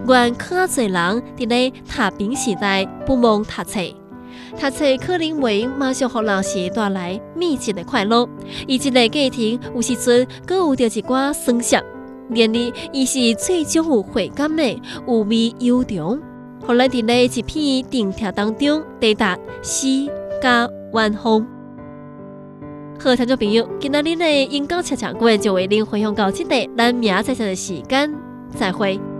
原可侪人伫咧太平时代不忘读册，读册可能袂马上互人是带来密集的快乐，伊一个家庭有时阵阁有着一寡酸涩，然而伊是最终有回甘的有味悠长，互咱伫咧一片定听当中抵达诗加远方。好，听众朋友，今仔日的演讲恰恰馆就为您分享到这里，咱明仔载的时间再会。